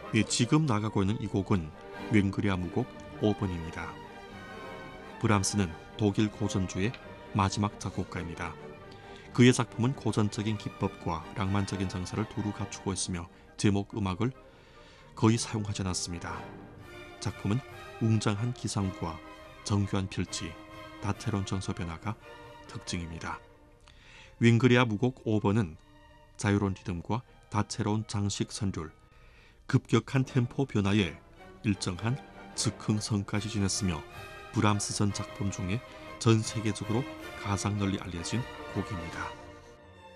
지금 나가고 있는 이 곡은 윙그리아 무곡 5번입니다. 브람스는 독일 고전주의 마지막 작곡가입니다. 그의 작품은 고전적인 기법과 낭만적인 정서를 두루 갖추고 있으며 제목 음악을 거의 사용하지 않았습니다. 작품은 웅장한 기상과 정교한 필지, 다채로운 정서 변화가 특징입니다. 윙그리아 무곡 5번은 자유로운 리듬과 다채로운 장식 선율, 급격한 템포 변화에 일정한 즉흥성까지 지녔으며 브람스 전 작품 중에 전 세계적으로 가장 널리 알려진 곡입니다.